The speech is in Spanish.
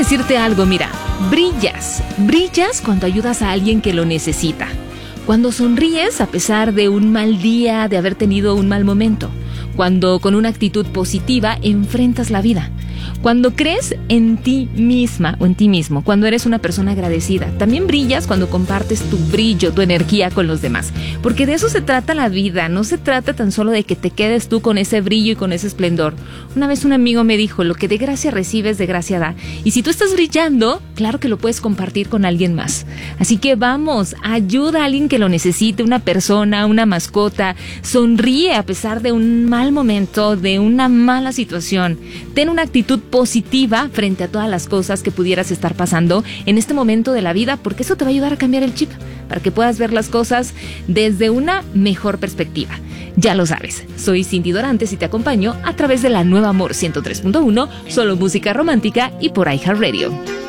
decirte algo, mira, brillas cuando ayudas a alguien que lo necesita. Cuando sonríes a pesar de un mal día, de haber tenido un mal momento. Cuando con una actitud positiva enfrentas la vida. Cuando crees en ti misma o en ti mismo, cuando eres una persona agradecida. También brillas cuando compartes tu brillo, tu energía con los demás. Porque de eso se trata la vida, no se trata tan solo de que te quedes tú con ese brillo y con ese esplendor. Una vez un amigo me dijo, lo que de gracia recibes, de gracia da. Y si tú estás brillando, claro que lo puedes compartir con alguien más. Así que vamos, ayuda a alguien que lo necesite, una persona, una mascota. Sonríe a pesar de un mal momento, de una mala situación. Ten una actitud positiva frente a todas las cosas que pudieras estar pasando en este momento de la vida, porque eso te va a ayudar a cambiar el chip, para que puedas ver las cosas desde una mejor perspectiva. Ya lo sabes, soy Cindy Dorantes y te acompaño a través de la Nueva Amor 103.1, solo música romántica y por iHeartRadio.